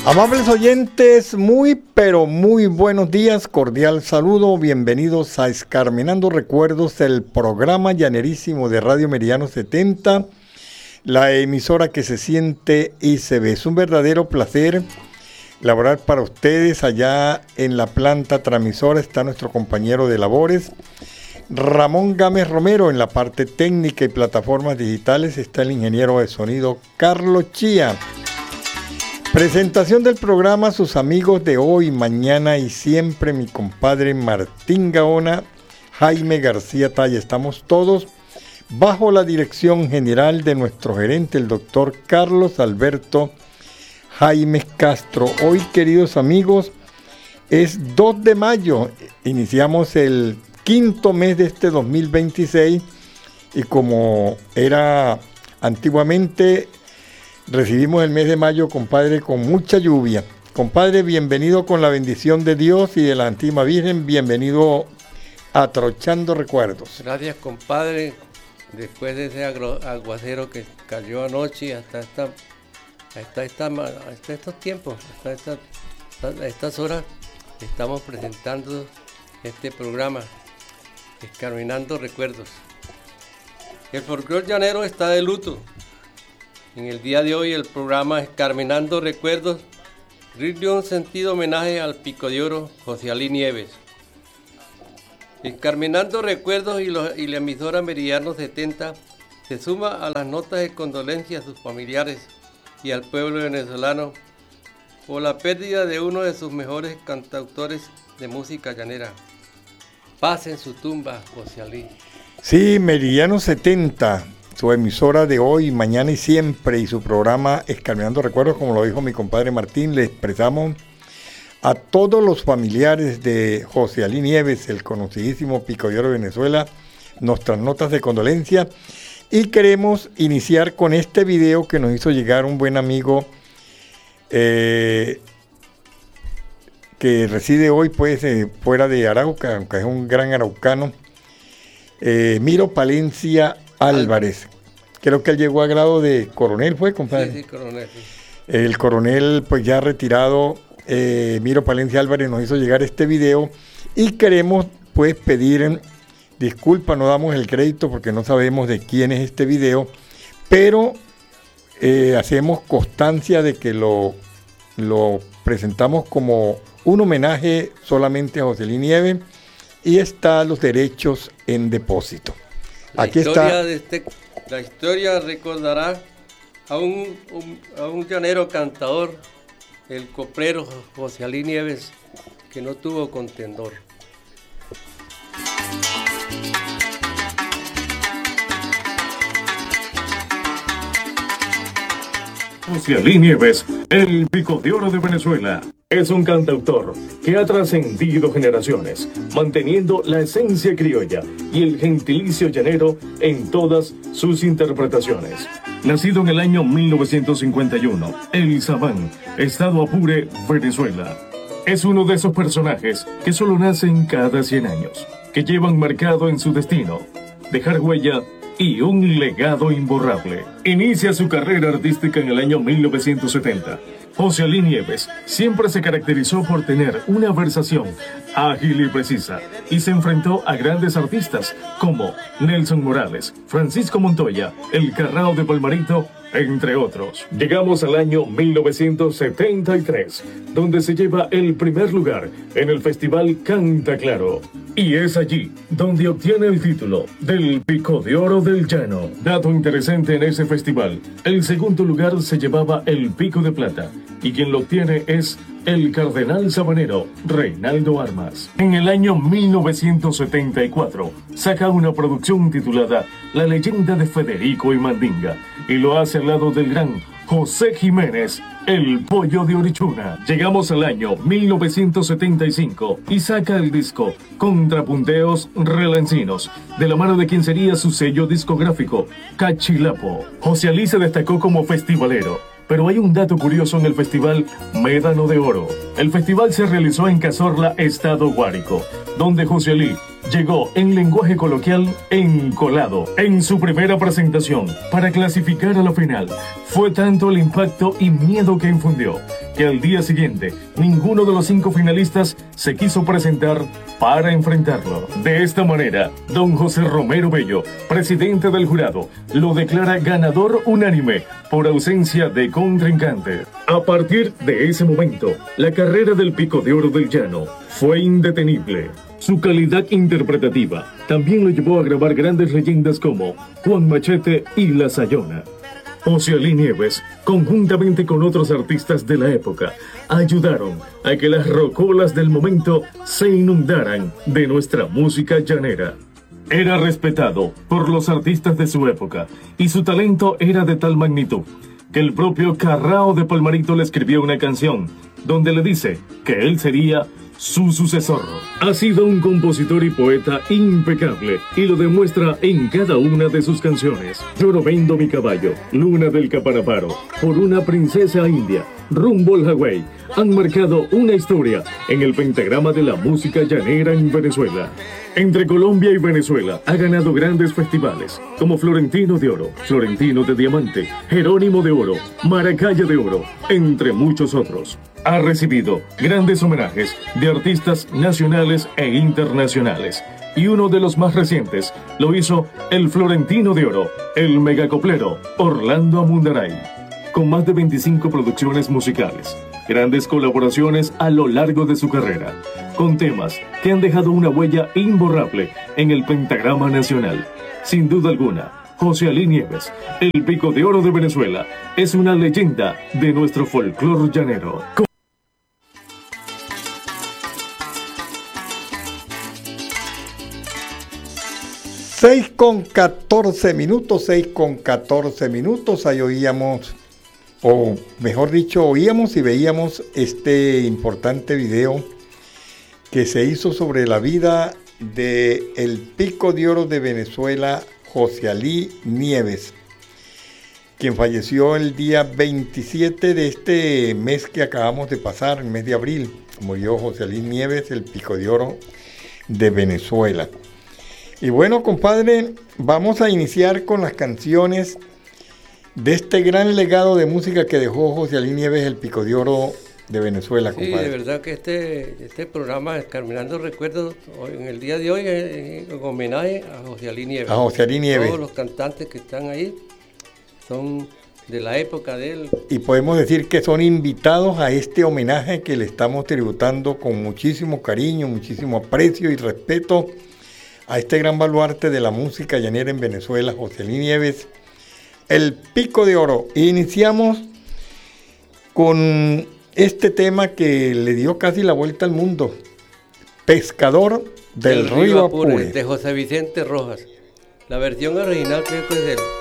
Amables oyentes, muy pero muy buenos días, cordial saludo, bienvenidos a Escarmenando Recuerdos, el programa llanerísimo de Radio Meridiano 70, la emisora que se siente y se ve. Es un verdadero placer laborar para ustedes. Allá en la planta transmisora está nuestro compañero de labores, Ramón Gámez Romero. En la parte técnica y plataformas digitales está el ingeniero de sonido Carlos Chía. Presentación del programa, sus amigos de hoy, mañana y siempre, mi compadre Martín Gaona, Jaime García Talla. Estamos todos bajo la dirección general de nuestro gerente, el doctor Carlos Alberto Jaime Castro. Hoy, queridos amigos, es 2 de mayo, iniciamos el 5º mes de este 2026 y como era antiguamente, recibimos el mes de mayo, compadre, con mucha lluvia. Compadre, bienvenido con la bendición de Dios y de la Santísima Virgen. Bienvenido a Trochando Recuerdos. Gracias, compadre. Después de ese aguacero que cayó anoche hasta estos tiempos, hasta estas horas, estamos presentando este programa, Escarmenando Recuerdos. El folclor llanero está de luto. En el día de hoy el programa Escarmenando Recuerdos rinde un sentido homenaje al Pico de Oro José Alí Nieves. Escarmenando Recuerdos y la emisora Meridiano 70 se suma a las notas de condolencia a sus familiares y al pueblo venezolano por la pérdida de uno de sus mejores cantautores de música llanera. Paz en su tumba, José Alí. Sí, Meridiano 70. Su emisora de hoy, mañana y siempre, y su programa Escarmenando Recuerdos, como lo dijo mi compadre Martín, le expresamos a todos los familiares de José Alí Nieves, el conocidísimo Pico de Oro de Venezuela, nuestras notas de condolencia. Y queremos iniciar con este video que nos hizo llegar un buen amigo que reside hoy pues fuera de Arauca, aunque es un gran araucano, Miro Palencia Álvarez. Creo que él llegó a grado de coronel, ¿fue, compadre? Sí, coronel. Sí. El coronel, pues ya retirado, Miro Palencia Álvarez, nos hizo llegar este video y queremos, pues, pedir disculpas, no damos el crédito porque no sabemos de quién es este video, pero hacemos constancia de que lo presentamos como un homenaje solamente a José Alí Nieves y está los derechos en depósito. Aquí está. La historia recordará a un llanero cantador, el coplero José Alí Nieves, que no tuvo contendor. José Alí Nieves, el Pico de Oro de Venezuela, es un cantautor que ha trascendido generaciones, manteniendo la esencia criolla y el gentilicio llanero en todas sus interpretaciones. Nacido en el año 1951, El Sabán, Estado Apure, Venezuela. Es uno de esos personajes que solo nacen cada 100 años, que llevan marcado en su destino dejar huella y un legado imborrable. Inicia su carrera artística en el año 1970. José Alí Nieves siempre se caracterizó por tener una versación ágil y precisa y se enfrentó a grandes artistas como Nelson Morales, Francisco Montoya, El Carrao de Palmarito, entre otros. Llegamos al año 1973, donde se lleva el primer lugar en el festival Canta Claro. Y es allí donde obtiene el título del Pico de Oro del Llano. Dato interesante en ese festival, el segundo lugar se llevaba el Pico de Plata, y quien lo obtiene es el cardenal sabanero Reinaldo Armas. En el año 1974 saca una producción titulada La leyenda de Federico y Mandinga, y lo hace al lado del gran José Jiménez, el Pollo de Orichuna. Llegamos al año 1975 y saca el disco Contrapunteos Relancinos, de la mano de quien sería su sello discográfico, Cachilapo. José Alí se destacó como festivalero, pero hay un dato curioso en el festival Médano de Oro. El festival se realizó en Cazorla, Estado Guárico, donde José Alí llegó en lenguaje coloquial encolado en su primera presentación para clasificar a la final. Fue tanto el impacto y miedo que infundió, que que al día siguiente ninguno de los 5 finalistas se quiso presentar para enfrentarlo. De esta manera, don José Romero Bello, presidente del jurado, lo declara ganador unánime por ausencia de contrincante. A partir de ese momento, la carrera del Pico de Oro del Llano fue indetenible. Su calidad interpretativa también lo llevó a grabar grandes leyendas como Juan Machete y La Sayona. José Alí Nieves, conjuntamente con otros artistas de la época, ayudaron a que las rocolas del momento se inundaran de nuestra música llanera. Era respetado por los artistas de su época y su talento era de tal magnitud que el propio Carrao de Palmarito le escribió una canción donde le dice que él sería su sucesor. Ha sido un compositor y poeta impecable y lo demuestra en cada una de sus canciones. Yo no vendo mi caballo, Luna del Caparaparo, por una princesa india, Rumbo al Hawái, han marcado una historia en el pentagrama de la música llanera en Venezuela. Entre Colombia y Venezuela ha ganado grandes festivales como Florentino de Oro, Florentino de Diamante, Jerónimo de Oro, Maracaya de Oro, entre muchos otros. Ha recibido grandes homenajes de artistas nacionales e internacionales. Y uno de los más recientes lo hizo el Florentino de Oro, el megacoplero Orlando Amundaray, con más de 25 producciones musicales, grandes colaboraciones a lo largo de su carrera, con temas que han dejado una huella imborrable en el pentagrama nacional. Sin duda alguna, José Alí Nieves, el Pico de Oro de Venezuela, es una leyenda de nuestro folclore llanero. 6:14 minutos, ahí oíamos, o mejor dicho, oíamos y veíamos este importante video que se hizo sobre la vida de el Pico de Oro de Venezuela, José Alí Nieves, quien falleció el día 27 de este mes que acabamos de pasar, el mes de abril. Murió José Alí Nieves, el Pico de Oro de Venezuela. Y bueno, compadre, vamos a iniciar con las canciones de este gran legado de música que dejó José Alí Nieves, el Pico de Oro de Venezuela, compadre. Sí, de verdad que este programa, Escarminando Recuerdos, en el día de hoy es en homenaje a José Alí Nieves. A José Alí Nieves. Todos los cantantes que están ahí son de la época de él. Y podemos decir que son invitados a este homenaje que le estamos tributando con muchísimo cariño, muchísimo aprecio y respeto a este gran baluarte de la música llanera en Venezuela, José Alí Nieves, el Pico de Oro. Iniciamos con este tema que le dio casi la vuelta al mundo, Pescador del Río Apure, de José Vicente Rojas. La versión original creo que es de él.